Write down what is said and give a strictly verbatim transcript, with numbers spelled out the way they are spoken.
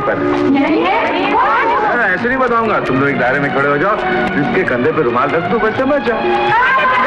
पर। नहीं है? ऐसे नहीं बताऊंगा, तुम लोग एक दायरे में खड़े हो जाओ, जिसके कंधे पे रुमाल रख दो, बच्चा बच्चा।